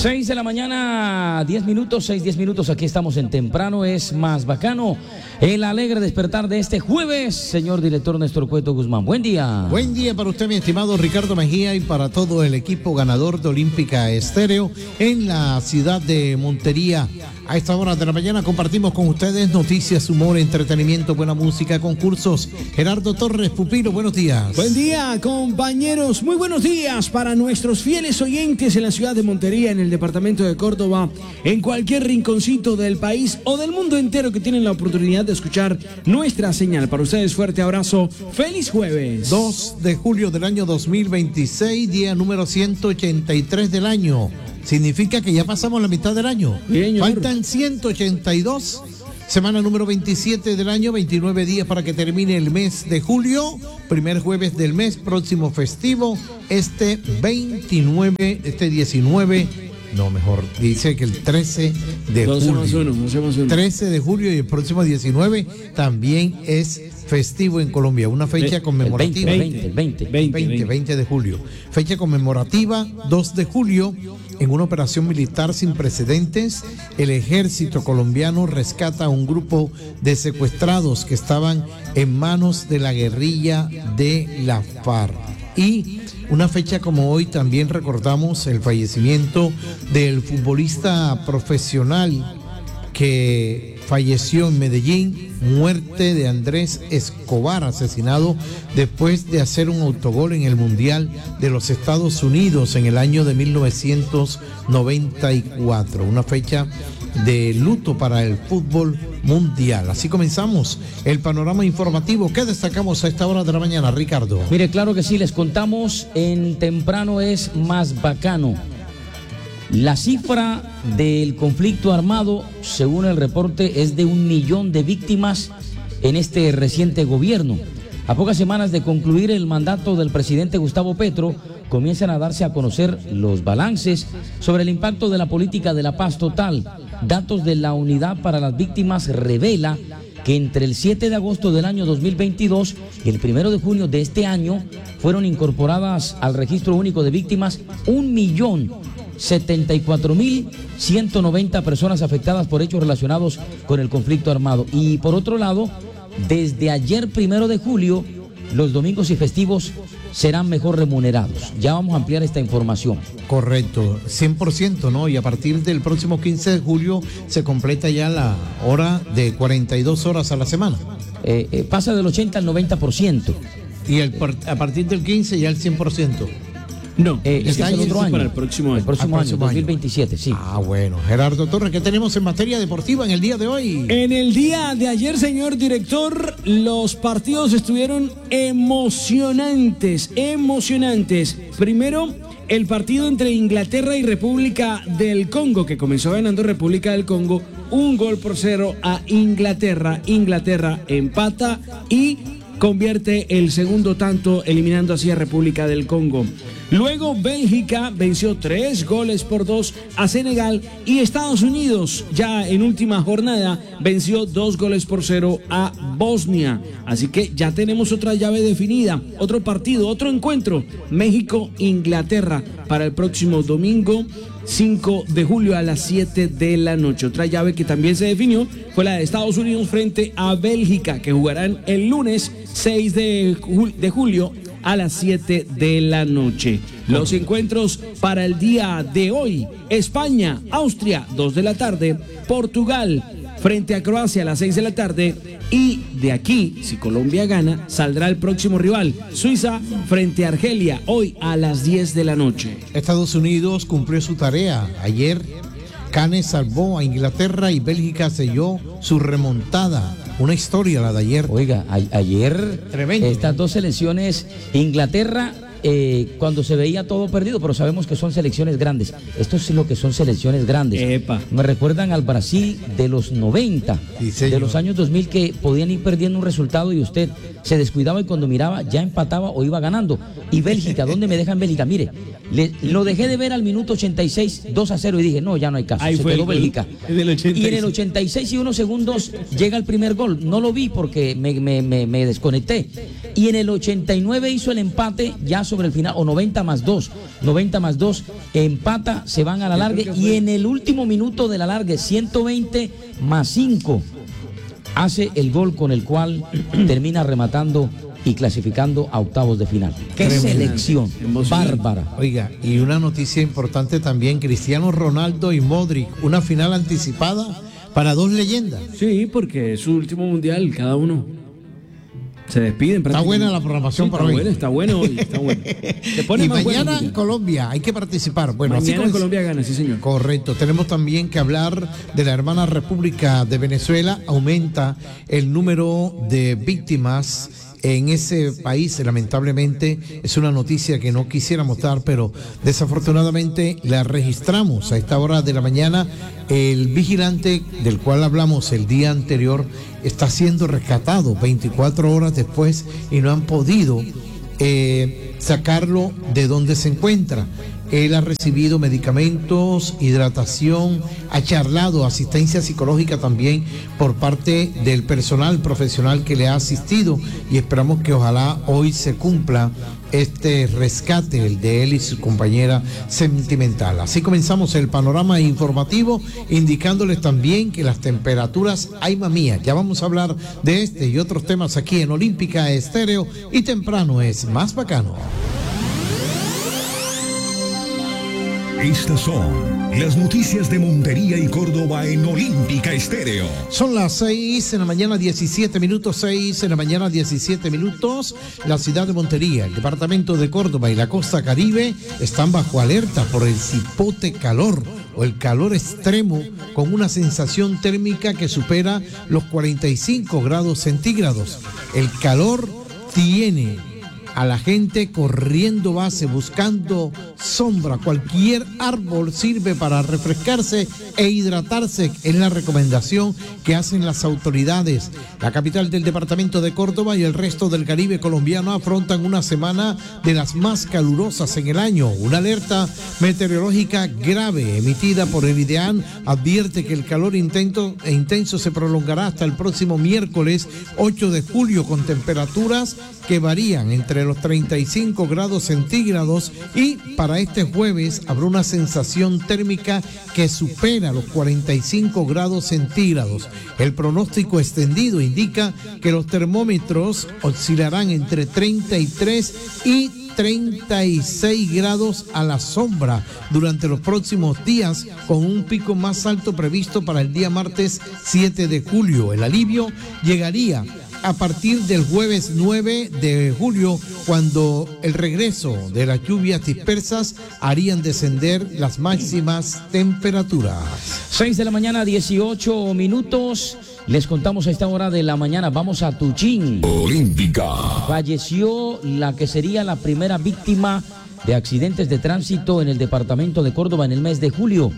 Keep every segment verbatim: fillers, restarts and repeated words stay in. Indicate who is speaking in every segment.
Speaker 1: seis de la mañana, diez minutos, seis, diez minutos, aquí estamos en Temprano es Más Bacano, el alegre despertar de este jueves, señor director Néstor Cueto Guzmán, buen día.
Speaker 2: Buen día para usted, mi estimado Ricardo Mejía, y para todo el equipo ganador de Olímpica Estéreo en la ciudad de Montería. A esta hora de la mañana compartimos con ustedes noticias, humor, entretenimiento, buena música, concursos. Gerardo Torres, Pupilo, buenos días.
Speaker 3: Buen día, compañeros. Muy buenos días para nuestros fieles oyentes en la ciudad de Montería, en el departamento de Córdoba, en cualquier rinconcito del país o del mundo entero que tienen la oportunidad de escuchar nuestra señal. Para ustedes, fuerte abrazo. ¡Feliz jueves!
Speaker 2: dos de julio del año dos mil veintiséis, día número ciento ochenta y tres del año. Significa que ya pasamos la mitad del año.
Speaker 3: Bien,
Speaker 2: faltan ciento ochenta y dos. Semana número veintisiete del año, veintinueve días para que termine el mes de julio. Primer jueves del mes, próximo festivo, este veintinueve, este diecinueve, no, mejor, dice que el trece de julio.
Speaker 3: Más uno, más uno.
Speaker 2: trece de julio y el próximo diecinueve también es festivo en Colombia, una fecha conmemorativa.
Speaker 1: El veinte, el veinte, el veinte.
Speaker 2: veinte, veinte de julio. Fecha conmemorativa, dos de julio. En una operación militar sin precedentes, el ejército colombiano rescata a un grupo de secuestrados que estaban en manos de la guerrilla de la FARC. Y una fecha como hoy también recordamos el fallecimiento del futbolista profesional que falleció en Medellín, muerte de Andrés Escobar, asesinado después de hacer un autogol en el Mundial de los Estados Unidos en el año de mil novecientos noventa y cuatro, una fecha de luto para el fútbol mundial. Así comenzamos el panorama informativo. ¿Qué destacamos a esta hora de la mañana, Ricardo?
Speaker 1: Mire, claro que sí, les contamos en Temprano es Más Bacano. La cifra del conflicto armado, según el reporte, es de un millón de víctimas en este reciente gobierno. A pocas semanas de concluir el mandato del presidente Gustavo Petro, comienzan a darse a conocer los balances sobre el impacto de la política de la paz total. Datos de la Unidad para las Víctimas revela que entre el siete de agosto del año dos mil veintidós y el primero de junio de este año fueron incorporadas al registro único de víctimas un millón setenta y cuatro mil ciento noventa personas afectadas por hechos relacionados con el conflicto armado. Y por otro lado, desde ayer primero de julio, los domingos y festivos serán mejor remunerados. Ya vamos a ampliar esta información.
Speaker 2: Correcto, cien por ciento, ¿no? Y a partir del próximo quince de julio se completa ya la hora de cuarenta y dos horas a la semana.
Speaker 1: Eh, eh, pasa del ochenta al noventa por ciento.
Speaker 2: Y el, a partir del quince ya el cien por ciento.
Speaker 3: No,
Speaker 1: eh,
Speaker 3: está
Speaker 1: es el otro año.
Speaker 3: Para el próximo año.
Speaker 1: El próximo,
Speaker 2: ah,
Speaker 1: año,
Speaker 2: próximo
Speaker 1: dos mil veintisiete,
Speaker 2: año.
Speaker 1: sí.
Speaker 2: Ah, bueno. Gerardo Torres, ¿qué tenemos en materia deportiva en el día de hoy?
Speaker 3: En el día de ayer, señor director, los partidos estuvieron emocionantes, emocionantes. Primero, el partido entre Inglaterra y República del Congo, que comenzó ganando República del Congo un gol por cero a Inglaterra. Inglaterra empata y convierte el segundo tanto, eliminando así a República del Congo. Luego Bélgica venció tres goles por dos a Senegal y Estados Unidos, ya en última jornada, venció dos goles por cero a Bosnia. Así que ya tenemos otra llave definida, otro partido, otro encuentro, México-Inglaterra para el próximo domingo cinco de julio a las siete de la noche. Otra llave que también se definió fue la de Estados Unidos frente a Bélgica, que jugarán el lunes seis de julio a las siete de la noche. Los encuentros para el día de hoy: España, Austria, dos de la tarde, Portugal frente a Croacia a las seis de la tarde, y de aquí, si Colombia gana, saldrá el próximo rival, Suiza frente a Argelia, hoy a las diez de la noche.
Speaker 2: Estados Unidos cumplió su tarea. Ayer, Canes salvó a Inglaterra y Bélgica selló su remontada. Una historia la de ayer.
Speaker 1: Oiga, a- ayer
Speaker 2: Tremendo.
Speaker 1: estas dos selecciones, Inglaterra, eh, cuando se veía todo perdido, pero sabemos que son selecciones grandes. Esto es lo que son selecciones grandes.
Speaker 3: Epa.
Speaker 1: Me recuerdan al Brasil de los noventa,
Speaker 2: Sí, señor.
Speaker 1: de los años dos mil, que podían ir perdiendo un resultado y usted se descuidaba y cuando miraba ya empataba o iba ganando. Y Bélgica, ¿dónde me dejan Bélgica? Mire, le, lo dejé de ver al minuto ochenta y seis, dos a cero y dije, no, ya no hay caso,
Speaker 3: Ahí
Speaker 1: se
Speaker 3: fue
Speaker 1: quedó
Speaker 3: el,
Speaker 1: Bélgica.
Speaker 3: el, el ochenta y seis.
Speaker 1: Y en el ochenta y seis y unos segundos llega el primer gol, no lo vi porque me, me, me, me desconecté. Y en el ochenta y nueve hizo el empate ya sobre el final, o noventa más dos, noventa más dos, empata, se van a la larga y en el último minuto de la larga, ciento veinte más cinco, hace el gol con el cual termina rematando y clasificando a octavos de final. ¡Qué
Speaker 2: Tremendo.
Speaker 1: selección bárbara!
Speaker 2: Oiga, y una noticia importante también, Cristiano Ronaldo y Modric, una final anticipada para dos leyendas.
Speaker 3: Sí, porque es su último mundial, cada uno. Se despiden.
Speaker 2: Está buena la programación
Speaker 3: sí,
Speaker 2: para
Speaker 3: está
Speaker 2: hoy.
Speaker 3: Buena, está bueno hoy, está bueno. Se pone
Speaker 2: Y
Speaker 3: más
Speaker 2: mañana
Speaker 3: bueno,
Speaker 2: en Colombia hay que participar. Bueno, así
Speaker 3: mañana
Speaker 2: como
Speaker 3: Colombia gana, sí señor.
Speaker 2: Correcto. Tenemos también que hablar de la hermana República de Venezuela. Aumenta el número de víctimas en ese país. Lamentablemente es una noticia que no quisiéramos dar, pero desafortunadamente la registramos a esta hora de la mañana. El vigilante del cual hablamos el día anterior está siendo rescatado veinticuatro horas después y no han podido eh, sacarlo de donde se encuentra. Él ha recibido medicamentos, hidratación, ha charlado, asistencia psicológica también por parte del personal profesional que le ha asistido y esperamos que ojalá hoy se cumpla este rescate, el de él y su compañera sentimental. Así comenzamos el panorama informativo, indicándoles también que las temperaturas, ay mamía, ya vamos a hablar de este y otros temas aquí en Olímpica Estéreo y temprano es más bacano.
Speaker 4: Estas son las noticias de Montería y Córdoba en Olímpica Estéreo.
Speaker 2: Son las seis en la mañana, diecisiete minutos, seis en la mañana, diecisiete minutos. La ciudad de Montería, el departamento de Córdoba y la costa Caribe están bajo alerta por el cipote calor o el calor extremo, con una sensación térmica que supera los cuarenta y cinco grados centígrados. El calor tiene a la gente corriendo base, buscando sombra. Cualquier árbol sirve para refrescarse e hidratarse. Es la recomendación que hacen las autoridades. La capital del departamento de Córdoba y el resto del Caribe colombiano afrontan una semana de las más calurosas en el año. Una alerta meteorológica grave emitida por el IDEAN advierte que el calor intenso, e intenso se prolongará hasta el próximo miércoles ocho de julio, con temperaturas que varían entre los treinta y cinco grados centígrados y para este jueves habrá una sensación térmica que supera los cuarenta y cinco grados centígrados. El pronóstico extendido indica que los termómetros oscilarán entre treinta y tres y treinta y seis grados a la sombra durante los próximos días, con un pico más alto previsto para el día martes siete de julio. El alivio llegaría a partir del jueves nueve de julio, cuando el regreso de las lluvias dispersas harían descender las máximas temperaturas.
Speaker 1: seis de la mañana, dieciocho minutos. Les contamos a esta hora de la mañana, vamos a Tuchín.
Speaker 4: Olímpica.
Speaker 1: Falleció la que sería la primera víctima de accidentes de tránsito en el departamento de Córdoba en el mes de julio.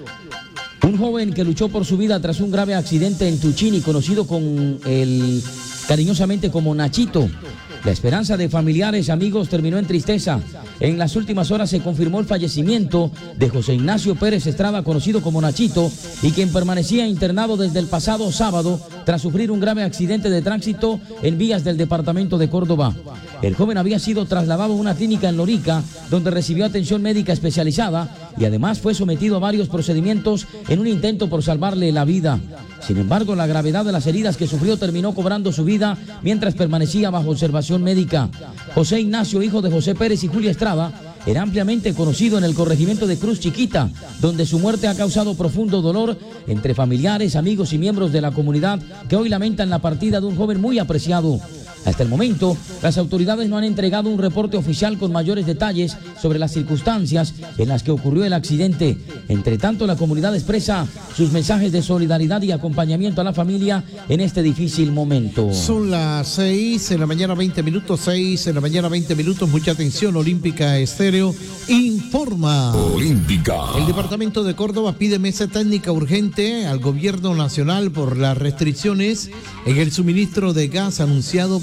Speaker 1: Un joven que luchó por su vida tras un grave accidente en Tuchín y conocido con el cariñosamente como Nachito. La esperanza de familiares y amigos terminó en tristeza. En las últimas horas se confirmó el fallecimiento de José Ignacio Pérez Estrada, conocido como Nachito, y quien permanecía internado desde el pasado sábado tras sufrir un grave accidente de tránsito en vías del departamento de Córdoba. El joven había sido trasladado a una clínica en Lorica, donde recibió atención médica especializada y además fue sometido a varios procedimientos en un intento por salvarle la vida. Sin embargo, la gravedad de las heridas que sufrió terminó cobrando su vida mientras permanecía bajo observación médica. José Ignacio, hijo de José Pérez y Julia Estrada, era ampliamente conocido en el corregimiento de Cruz Chiquita, donde su muerte ha causado profundo dolor entre familiares, amigos y miembros de la comunidad que hoy lamentan la partida de un joven muy apreciado. Hasta el momento, las autoridades no han entregado un reporte oficial con mayores detalles sobre las circunstancias en las que ocurrió el accidente. Entre tanto, la comunidad expresa sus mensajes de solidaridad y acompañamiento a la familia en este difícil momento.
Speaker 2: Son las seis en la mañana, veinte minutos, seis en la mañana, veinte minutos. Mucha atención, Olímpica Estéreo informa.
Speaker 4: Olímpica.
Speaker 2: El departamento de Córdoba pide mesa técnica urgente al gobierno nacional por las restricciones en el suministro de gas anunciado por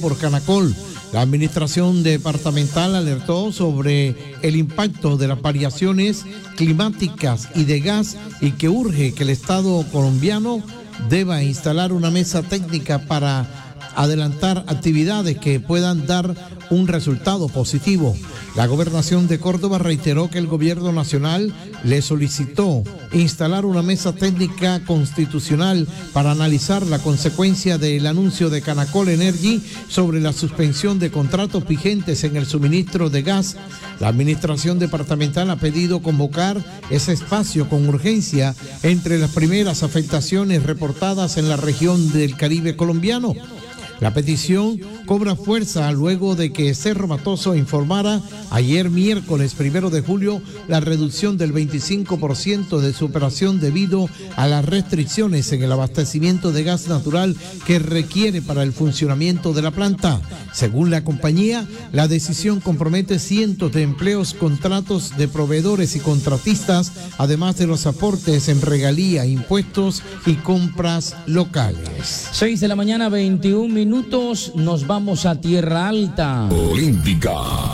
Speaker 2: por Canacol. La administración departamental alertó sobre el impacto de las variaciones climáticas y de gas y que urge que el Estado colombiano deba instalar una mesa técnica para adelantar actividades que puedan dar un resultado positivo. La Gobernación de Córdoba reiteró que el gobierno nacional le solicitó instalar una mesa técnica constitucional para analizar la consecuencia del anuncio de Canacol Energy sobre la suspensión de contratos vigentes en el suministro de gas. La administración departamental ha pedido convocar ese espacio con urgencia entre las primeras afectaciones reportadas en la región del Caribe colombiano. La petición cobra fuerza luego de que Cerro Matoso informara ayer miércoles primero de julio la reducción del veinticinco por ciento de su operación debido a las restricciones en el abastecimiento de gas natural que requiere para el funcionamiento de la planta. Según la compañía, la decisión compromete cientos de empleos, contratos de proveedores y contratistas, además de los aportes en regalía, impuestos y compras locales.
Speaker 1: seis de la mañana, veintiún minutos, nos vamos a Tierra Alta.
Speaker 4: Olímpica.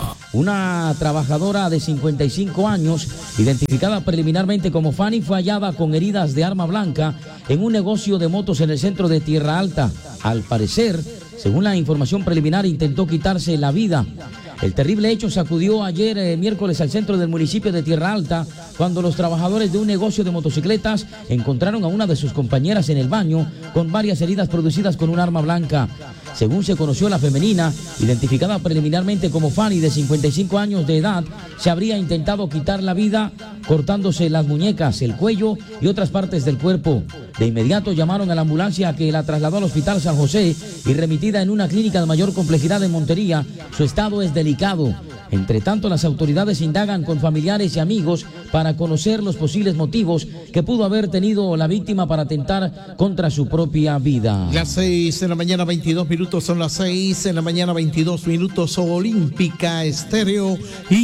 Speaker 1: Una trabajadora de cincuenta y cinco años, identificada preliminarmente como Fanny, fue hallada con heridas de arma blanca en un negocio de motos en el centro de Tierra Alta. Al parecer, según la información preliminar, intentó quitarse la vida. El terrible hecho sacudió ayer eh, miércoles al centro del municipio de Tierra Alta, cuando los trabajadores de un negocio de motocicletas encontraron a una de sus compañeras en el baño con varias heridas producidas con un arma blanca. Según se conoció, la femenina, identificada preliminarmente como Fanny, de cincuenta y cinco años de edad, se habría intentado quitar la vida cortándose las muñecas, el cuello y otras partes del cuerpo. De inmediato llamaron a la ambulancia, que la trasladó al Hospital San José y remitida en una clínica de mayor complejidad en Montería. Su estado es delicado. Entre tanto, las autoridades indagan con familiares y amigos para conocer los posibles motivos que pudo haber tenido la víctima para atentar contra su propia vida.
Speaker 2: Las seis de la mañana, veintidós minutos, son las seis de la mañana, veintidós minutos. Olímpica Estéreo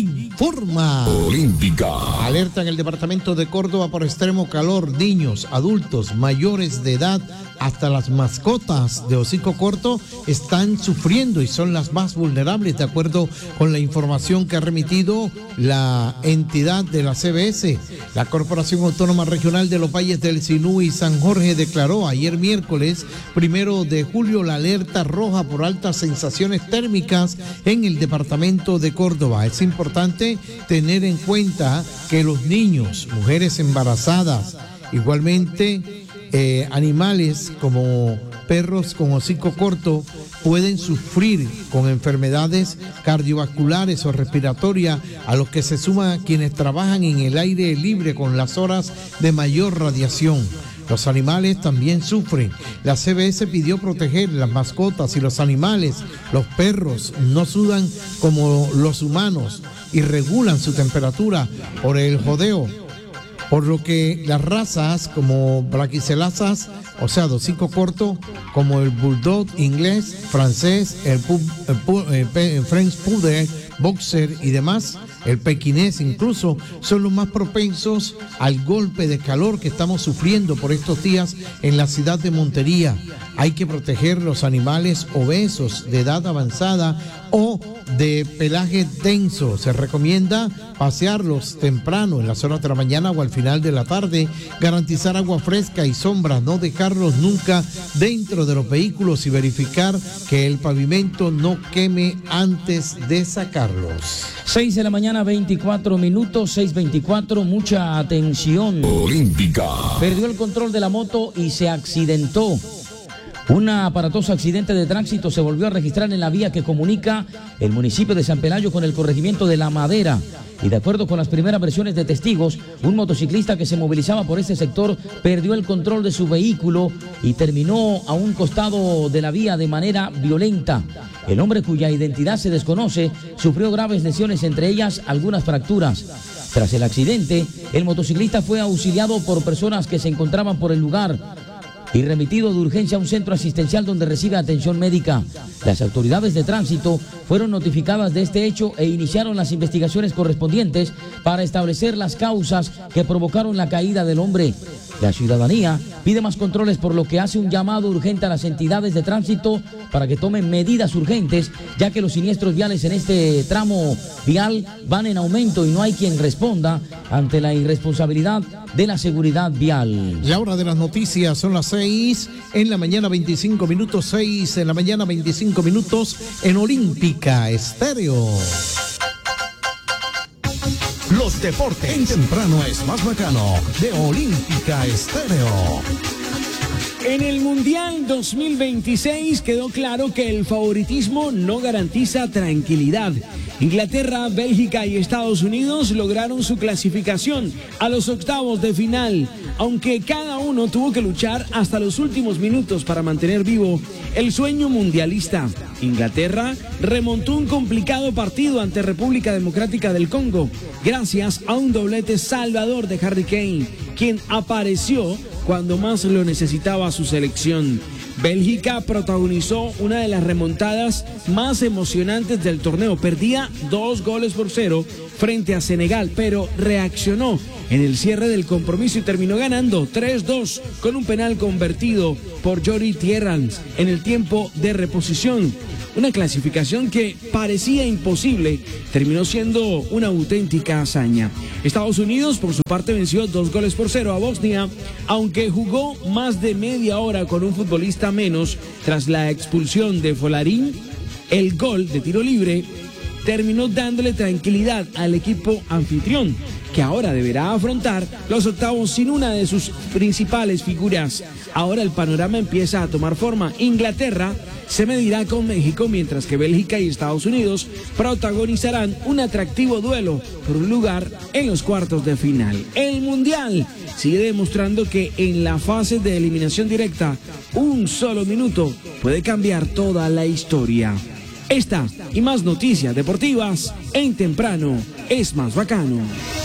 Speaker 2: informa.
Speaker 4: Olímpica.
Speaker 2: Alerta en el departamento de Córdoba por extremo calor. Niños, adultos, mayores de edad, hasta las mascotas de hocico corto están sufriendo y son las más vulnerables, de acuerdo con la información que ha remitido la entidad de la C B S. La Corporación Autónoma Regional de los Valles del Sinú y San Jorge declaró ayer miércoles primero de julio la alerta roja por altas sensaciones térmicas en el departamento de Córdoba. Es importante tener en cuenta que los niños, mujeres embarazadas, igualmente Eh, animales como perros con hocico corto pueden sufrir con enfermedades cardiovasculares o respiratorias, a los que se suman quienes trabajan en el aire libre con las horas de mayor radiación. Los animales también sufren. La C B S pidió proteger las mascotas y los animales. Los perros no sudan como los humanos y regulan su temperatura por el jodeo, por lo que las razas como braquicelazas, o sea, de hocico corto, como el bulldog inglés, francés, el, pub, el, pub, el French poodle, boxer y demás, el pequinés incluso, son los más propensos al golpe de calor que estamos sufriendo por estos días en la ciudad de Montería. Hay que proteger los animales obesos de edad avanzada o de pelaje denso. Se recomienda pasearlos temprano, en las horas de la mañana o al final de la tarde, garantizar agua fresca y sombra, no dejarlos nunca dentro de los vehículos y verificar que el pavimento no queme antes de sacarlos.
Speaker 1: seis de la mañana, veinticuatro minutos, seis veinticuatro, mucha atención.
Speaker 4: Olímpica.
Speaker 1: Perdió el control de la moto y se accidentó. Un aparatoso accidente de tránsito se volvió a registrar en la vía que comunica el municipio de San Pelayo con el corregimiento de La Madera. Y de acuerdo con las primeras versiones de testigos, un motociclista que se movilizaba por este sector perdió el control de su vehículo y terminó a un costado de la vía de manera violenta. El hombre, cuya identidad se desconoce, sufrió graves lesiones, entre ellas algunas fracturas. Tras el accidente, el motociclista fue auxiliado por personas que se encontraban por el lugar y remitido de urgencia a un centro asistencial donde recibe atención médica. Las autoridades de tránsito fueron notificadas de este hecho e iniciaron las investigaciones correspondientes para establecer las causas que provocaron la caída del hombre. La ciudadanía pide más controles, por lo que hace un llamado urgente a las entidades de tránsito para que tomen medidas urgentes, ya que los siniestros viales en este tramo vial van en aumento y no hay quien responda ante la irresponsabilidad de la seguridad vial.
Speaker 2: La hora de las noticias son las seis en la mañana, veinticinco minutos, seis en la mañana, veinticinco minutos en Olímpica Estéreo.
Speaker 4: Los deportes en temprano es más bacano de Olímpica Estéreo.
Speaker 3: En el Mundial dos mil veintiséis quedó claro que el favoritismo no garantiza tranquilidad. Inglaterra, Bélgica y Estados Unidos lograron su clasificación a los octavos de final, aunque cada uno tuvo que luchar hasta los últimos minutos para mantener vivo el sueño mundialista. Inglaterra remontó un complicado partido ante República Democrática del Congo, gracias a un doblete salvador de Harry Kane, quien apareció cuando más lo necesitaba su selección. Bélgica protagonizó una de las remontadas más emocionantes del torneo. Perdía dos goles por cero frente a Senegal, pero reaccionó en el cierre del compromiso y terminó ganando tres dos con un penal convertido por Jordi Tierrans en el tiempo de reposición. Una clasificación que parecía imposible terminó siendo una auténtica hazaña. Estados Unidos, por su parte, venció dos goles por cero a Bosnia, aunque jugó más de media hora con un futbolista menos tras la expulsión de Folarín. El gol de tiro libre terminó dándole tranquilidad al equipo anfitrión, que ahora deberá afrontar los octavos sin una de sus principales figuras. Ahora el panorama empieza a tomar forma. Inglaterra se medirá con México, mientras que Bélgica y Estados Unidos protagonizarán un atractivo duelo por un lugar en los cuartos de final. El Mundial sigue demostrando que en la fase de eliminación directa, un solo minuto puede cambiar toda la historia. Esta y más noticias deportivas en Temprano es más bacano.